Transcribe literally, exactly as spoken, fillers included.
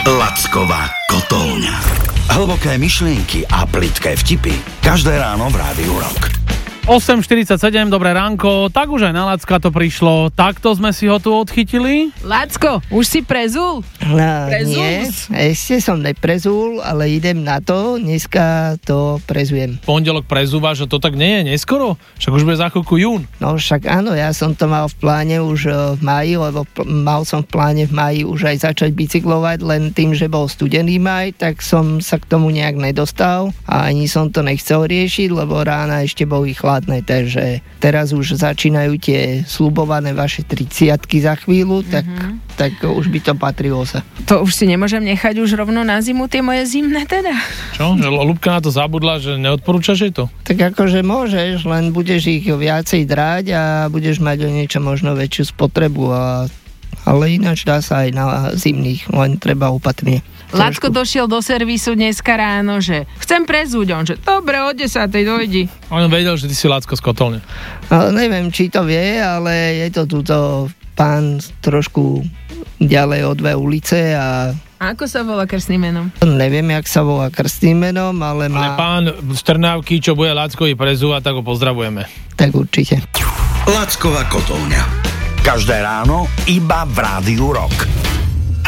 Lacková kotolňa. Hlboké myšlienky a plitké vtipy. Každé ráno v Rádiu Rock. osem štyridsaťsedem, dobré ránko, tak už aj na Lacka to prišlo, takto sme si ho tu odchytili. Lacko, už si prezul? No, Prezul? nie, ešte som neprezul, ale idem na to, dneska to prezujem. Pondelok prezúva, že to tak nie je neskoro, však už bude za chvíľku jún. No však áno, ja som to mal v pláne už eh, v máji, lebo pl- mal som v pláne v máji už aj začať bicyklovať, len tým, že bol studený maj, tak som sa k tomu nejak nedostal a ani som to nechcel riešiť, lebo rána ešte boli chladné, takže teraz už začínajú tie sľubované vaše tridsiatky za chvíľu, tak, mm-hmm. tak už by to patrilo sa. To už si nemôžem nechať už rovno na zimu, tie moje zimné teda. Čo? Že Ľubka na to zabudla, že neodporúčaš jej to? Tak akože môžeš, len budeš ich viacej dráť a budeš mať o niečo možno väčšiu spotrebu, a, ale ináč dá sa aj na zimných, len treba opatrne. Lacko došiel do servisu dneska ráno, že chcem prezúť, on že dobre, o desátej dojdi. On vedel, že ty si Lacko z kotolne. Ale neviem, či to vie, ale je to túto pán trošku ďalej o dve ulice a A ako sa volá krstným menom? neviem, jak sa volá krstným menom, ale Ale má... pán z Trnávky, čo bude Lackovi prezúvať, tak ho pozdravujeme. Tak určite. Lacková kotolňa. Každé ráno iba v Rádiu Rock.